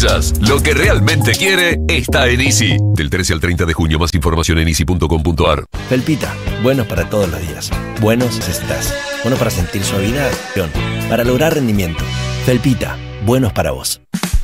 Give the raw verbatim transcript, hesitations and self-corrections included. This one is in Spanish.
Lo que realmente quiere está en Easy. Del trece al treinta de junio, más información en easy punto com punto ar. Felpita, buenos para todos los días. Buenos estás. Bueno para sentir suavidad. Para lograr rendimiento. Felpita, buenos para vos.